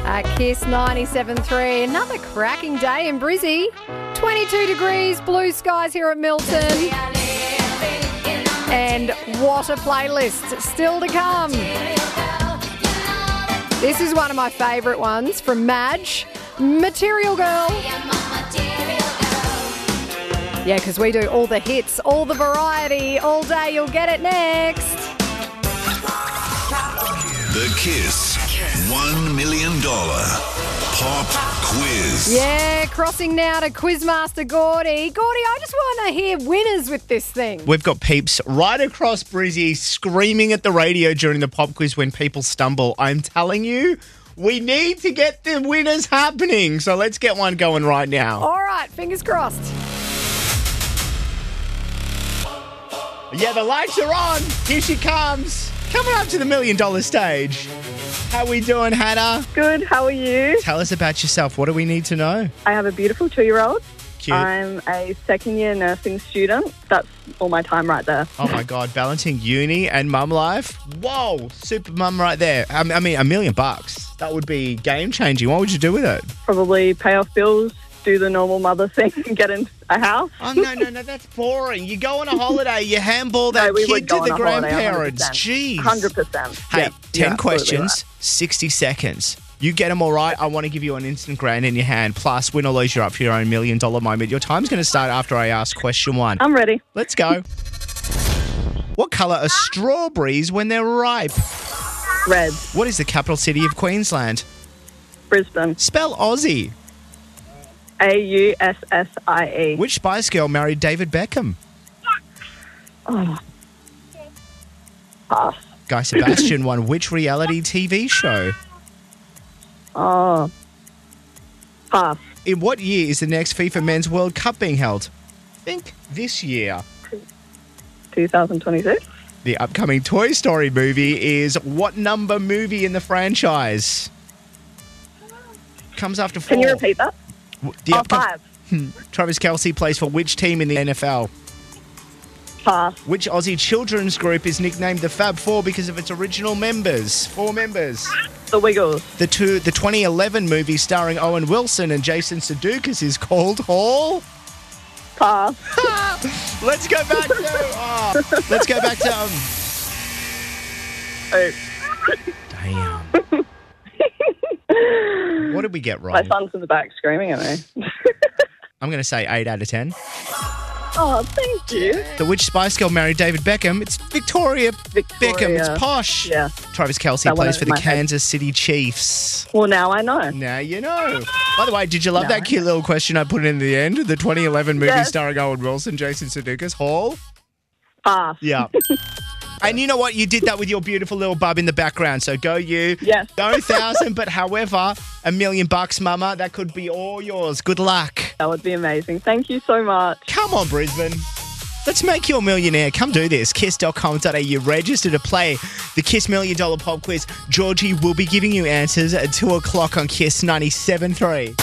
At Kiss 97.3, another cracking day in Brizzy. 22 degrees, blue skies here at Milton. And what a playlist still to come. This is one of my favourite ones from Madge, Material Girl. Yeah, because we do all the hits, all the variety, all day. You'll get it next. The Kiss $1 million pop quiz. Yeah, crossing now to Quizmaster Gordy. Gordy, I just want to hear winners with this thing. We've got peeps right across Brizzy screaming at the radio during the pop quiz when people stumble. I'm telling you, we need to get the winners happening. So let's get one going right now. All right, fingers crossed. Yeah, the lights are on. Here she comes. Coming up to the $1 million stage. How we doing, Hannah? Good, how are you? Tell us about yourself. What do we need to know? I have a beautiful 2-year-old. Cute. I'm a second-year nursing student. That's all my time right there. Oh, my God. Balancing uni and mum life. Whoa. Super mum right there. I mean, $1 million. That would be game-changing. What would you do with it? Probably pay off bills, do the normal mother thing, and get in a house. Oh, no, that's boring. You go on a holiday, you handball that kid to the grandparents. Holiday, 100%. Jeez. 100%. Hey, Yep, 10 questions, right. 60 seconds. You get them all right, I want to give you an instant grand in your hand. Plus, win or lose, you're up for your own $1 million moment. Your time's going to start after I ask question 1. I'm ready. Let's go. What colour are strawberries when they're ripe? Red. What is the capital city of Queensland? Brisbane. Spell Aussie. Aussie. Which Spice Girl married David Beckham? Oh. Pass. Guy Sebastian won which reality TV show? Oh. Pass. In what year is the next FIFA Men's World Cup being held? Think this year. 2026. The upcoming Toy Story movie is what number movie in the franchise? Comes after 4. Can you repeat that? The 5. Travis Kelce plays for which team in the NFL? Pass. Which Aussie children's group is nicknamed the Fab Four because of its original members? 4 members. The Wiggles. The 2011 movie starring Owen Wilson and Jason Sudeikis is called Hall. Pass. Let's go back to. Let's go back to. Oh. Damn. What did we get wrong? My son's in the back screaming at me. I'm going to say 8 out of 10. Oh, thank you. Which Spice Girl married David Beckham? It's Victoria Beckham. It's posh. Yeah. Travis Kelce That plays went for the over my head. Kansas City Chiefs. Well, now I know. Now you know. By the way, did you love that cute little question I put in the end? The 2011 movie Yes. starring Owen Wilson, Jason Sudeikis, Hall? Pass. Yeah. And you know what? You did that with your beautiful little bub in the background. So go you. Yes. No 1,000, but however, $1 million, mama. That could be all yours. Good luck. That would be amazing. Thank you so much. Come on, Brisbane. Let's make you a millionaire. Come do this. Kiss.com.au. Register to play the Kiss $1 million pop quiz. Georgie will be giving you answers at 2 o'clock on Kiss 97.3.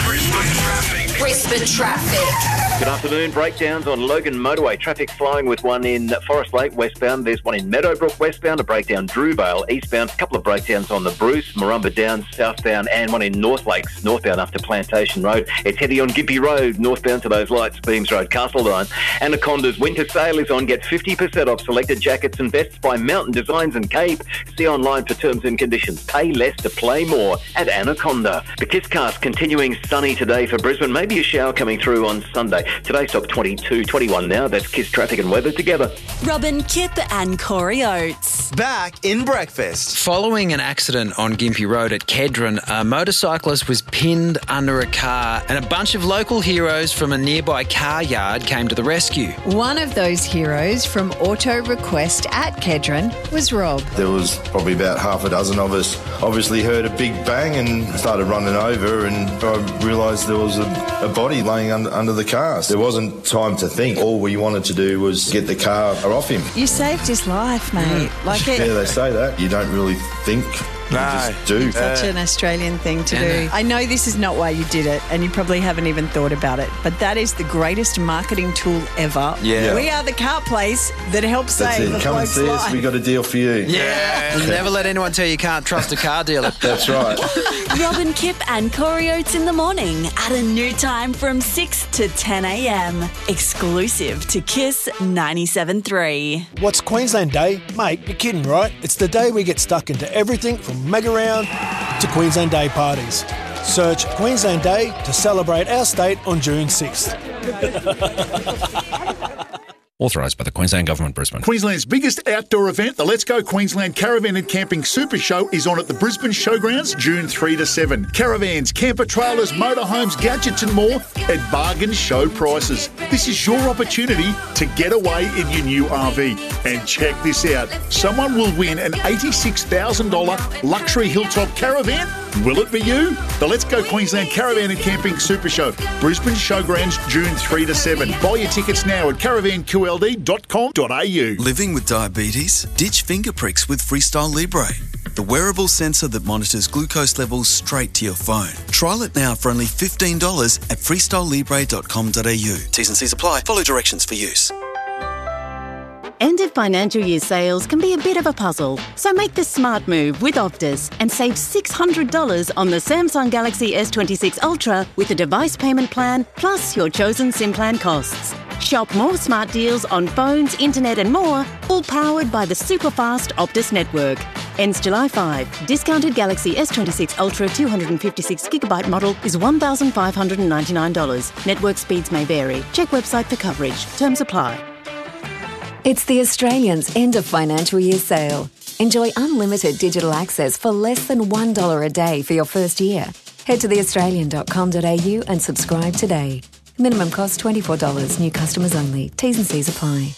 Brisbane traffic. Good afternoon. Breakdowns on Logan Motorway. Traffic flowing with one in Forest Lake westbound. There's one in Meadowbrook westbound, a breakdown Drewvale eastbound, a couple of breakdowns on the Bruce, Marumba Downs southbound, and one in North Lakes northbound after Plantation Road. It's heavy on Gympie Road northbound to those lights, Beams Road, Castledine. Anaconda's winter sale is on. Get 50% off selected jackets and vests by Mountain Designs and Cape. See online for terms and conditions. Pay less to play more at Anaconda. The Kisscast continuing sunny today for Brisbane. Maybe a shower coming through on Sunday. Today's top 22, 21 now. That's Kiss traffic and weather together. Robin, Kip and Corey Oates. Back in breakfast. Following an accident on Gympie Road at Kedron, a motorcyclist was pinned under a car and a bunch of local heroes from a nearby car yard came to the rescue. One of those heroes from Auto Request at Kedron was Rob. There was probably about half a dozen of us. Obviously heard a big bang and started running over, and I realised there was a body laying under the car. There wasn't time to think. All we wanted to do was get the car off him. You saved his life, mate. Yeah, they say that. You don't really think Just do. Such an Australian thing to do. I know this is not why you did it, and you probably haven't even thought about it, but that is the greatest marketing tool ever. Yeah. We are the car place that helps That's save it. a Come and bloke's see us. life. We got a deal for you. Yeah. Never let anyone tell you can't trust a car dealer. That's right. Robin, Kip and Corey Oates in the morning at a new time from 6 to 10 a.m. Exclusive to Kiss 97.3. What's Queensland Day? Mate, you're kidding, right? It's the day we get stuck into everything from mega round to Queensland Day parties. Search Queensland Day to celebrate our state on June 6th. Authorised by the Queensland Government, Brisbane. Queensland's biggest outdoor event, the Let's Go Queensland Caravan and Camping Super Show, is on at the Brisbane Showgrounds June 3 to 7. Caravans, camper trailers, motorhomes, gadgets and more at bargain show prices. This is your opportunity to get away in your new RV. And check this out. Someone will win an $86,000 luxury hilltop caravan. Will it be you? The Let's Go Queensland Caravan and Camping Super Show, Brisbane Showgrounds June 3 to 7. Buy your tickets now at caravanqld.com.au. Living with diabetes? Ditch finger pricks with Freestyle Libre, the wearable sensor that monitors glucose levels straight to your phone. Trial it now for only $15 at freestylelibre.com.au. T's and C's apply. Follow directions for use. End of financial year sales can be a bit of a puzzle, so make the smart move with Optus and save $600 on the Samsung Galaxy S26 Ultra with a device payment plan plus your chosen SIM plan costs. Shop more smart deals on phones, internet and more, all powered by the super-fast Optus network. Ends July 5. Discounted Galaxy S26 Ultra 256GB model is $1,599. Network speeds may vary. Check website for coverage. Terms apply. It's the Australians' end of financial year sale. Enjoy unlimited digital access for less than $1 a day for your first year. Head to theaustralian.com.au and subscribe today. Minimum cost $24. New customers only. T's and C's apply.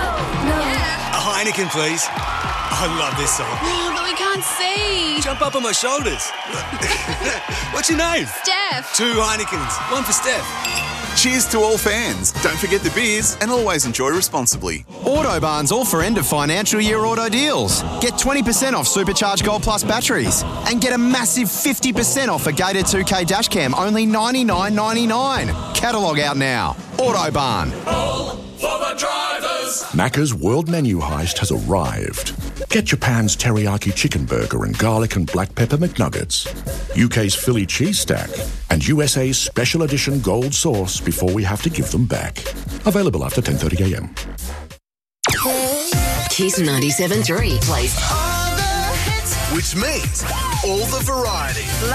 A Heineken, please. I love this song. Oh, but we can't see. Jump up on my shoulders. What's your name? Steph. 2 Heinekens. One for Steph. Cheers to all fans. Don't forget the beers and always enjoy responsibly. Autobarn's all for end of financial year auto deals. Get 20% off Supercharged Gold Plus batteries and get a massive 50% off a Gator 2K dash cam, only $99.99. Catalogue out now. Autobarn. All for the drivers. Macca's World Menu Heist has arrived. Get Japan's teriyaki chicken burger and garlic and black pepper McNuggets, UK's Philly cheese stack, and USA's special edition gold sauce before we have to give them back. Available after 10:30 a.m. Kiss 97.3 plays Which means all the variety.